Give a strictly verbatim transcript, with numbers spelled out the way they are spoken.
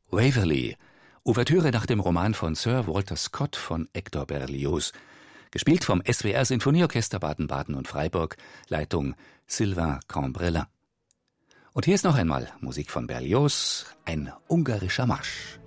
Waverley, Ouvertüre nach dem Roman von Sir Walter Scott von Hector Berlioz, gespielt vom S W R Sinfonieorchester Baden-Baden und Freiburg, Leitung Sylvain Cambrelin. Und hier ist noch einmal Musik von Berlioz, ein ungarischer Marsch.